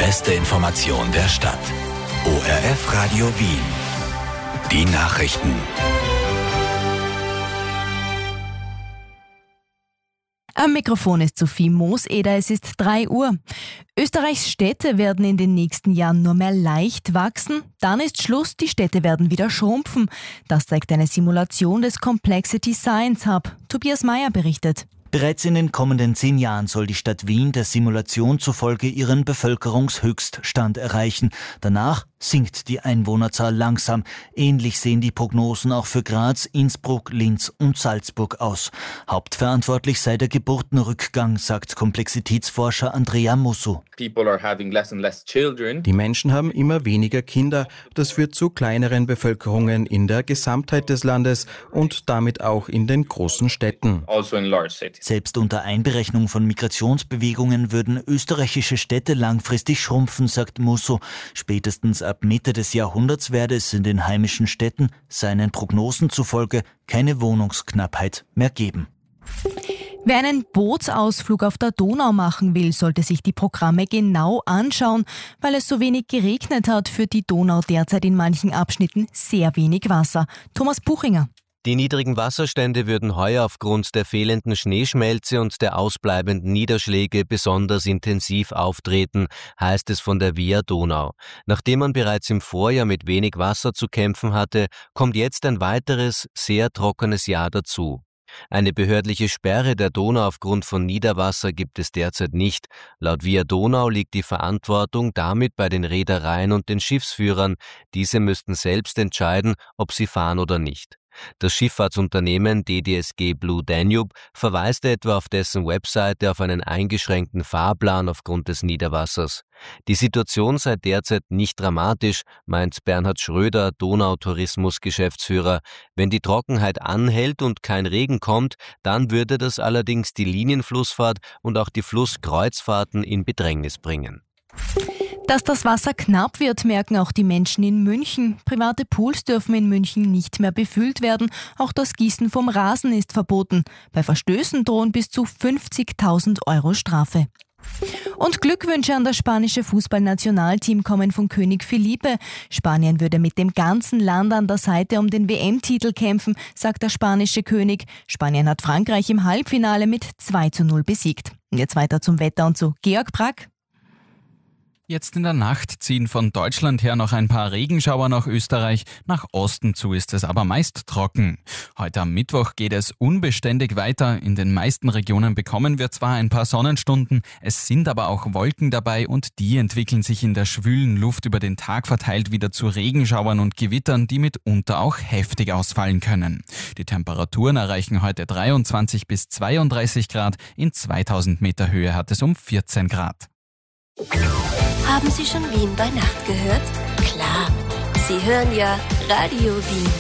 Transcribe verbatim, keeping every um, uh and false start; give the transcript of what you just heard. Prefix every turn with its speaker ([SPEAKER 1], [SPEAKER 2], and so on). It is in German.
[SPEAKER 1] beste Information der Stadt. O R F Radio Wien. Die Nachrichten.
[SPEAKER 2] Am Mikrofon ist Sophie Mooseder, es ist drei Uhr. Österreichs Städte werden in den nächsten Jahren nur mehr leicht wachsen. Dann ist Schluss, die Städte werden wieder schrumpfen. Das zeigt eine Simulation des Complexity Science Hub. Tobias Meyer berichtet.
[SPEAKER 3] Bereits in den kommenden zehn Jahren soll die Stadt Wien der Simulation zufolge ihren Bevölkerungshöchststand erreichen. Danach sinkt die Einwohnerzahl langsam. Ähnlich sehen die Prognosen auch für Graz, Innsbruck, Linz und Salzburg aus. Hauptverantwortlich sei der Geburtenrückgang, sagt Komplexitätsforscher Andrea Musso.
[SPEAKER 4] People are having less and less children.
[SPEAKER 5] Die Menschen haben immer weniger Kinder. Das führt zu kleineren Bevölkerungen in der Gesamtheit des Landes und damit auch in den großen Städten.
[SPEAKER 4] Also in large cities.
[SPEAKER 3] Selbst unter Einberechnung von Migrationsbewegungen würden österreichische Städte langfristig schrumpfen, sagt Musso. Spätestens ab Mitte des Jahrhunderts werde es in den heimischen Städten, seinen Prognosen zufolge, keine Wohnungsknappheit mehr geben.
[SPEAKER 2] Wer einen Bootsausflug auf der Donau machen will, sollte sich die Programme genau anschauen. Weil es so wenig geregnet hat, führt die Donau derzeit in manchen Abschnitten sehr wenig Wasser. Thomas Buchinger.
[SPEAKER 6] Die niedrigen Wasserstände würden heuer aufgrund der fehlenden Schneeschmelze und der ausbleibenden Niederschläge besonders intensiv auftreten, heißt es von der Via Donau. Nachdem man bereits im Vorjahr mit wenig Wasser zu kämpfen hatte, kommt jetzt ein weiteres, sehr trockenes Jahr dazu. Eine behördliche Sperre der Donau aufgrund von Niederwasser gibt es derzeit nicht. Laut Via Donau liegt die Verantwortung damit bei den Reedereien und den Schiffsführern. Diese müssten selbst entscheiden, ob sie fahren oder nicht. Das Schifffahrtsunternehmen D D S G Blue Danube verweist etwa auf dessen Webseite auf einen eingeschränkten Fahrplan aufgrund des Niederwassers. Die Situation sei derzeit nicht dramatisch, meint Bernhard Schröder, Donautourismus-Geschäftsführer. Wenn die Trockenheit anhält und kein Regen kommt, dann würde das allerdings die Linienflussfahrt und auch die Flusskreuzfahrten in Bedrängnis bringen.
[SPEAKER 2] Dass das Wasser knapp wird, merken auch die Menschen in München. Private Pools dürfen in München nicht mehr befüllt werden. Auch das Gießen vom Rasen ist verboten. Bei Verstößen drohen bis zu fünfzigtausend Euro Strafe. Und Glückwünsche an das spanische Fußballnationalteam kommen von König Felipe. Spanien würde mit dem ganzen Land an der Seite um den W M-Titel kämpfen, sagt der spanische König. Spanien hat Frankreich im Halbfinale mit zwei zu null besiegt. Und jetzt weiter zum Wetter und zu Georg Brack.
[SPEAKER 7] Jetzt in der Nacht ziehen von Deutschland her noch ein paar Regenschauer nach Österreich. Nach Osten zu ist es aber meist trocken. Heute am Mittwoch geht es unbeständig weiter. In den meisten Regionen bekommen wir zwar ein paar Sonnenstunden, es sind aber auch Wolken dabei und die entwickeln sich in der schwülen Luft über den Tag verteilt wieder zu Regenschauern und Gewittern, die mitunter auch heftig ausfallen können. Die Temperaturen erreichen heute dreiundzwanzig bis zweiunddreißig Grad. In zweitausend Meter Höhe hat es um vierzehn Grad.
[SPEAKER 8] Haben Sie schon Wien bei Nacht gehört? Klar, Sie hören ja Radio Wien.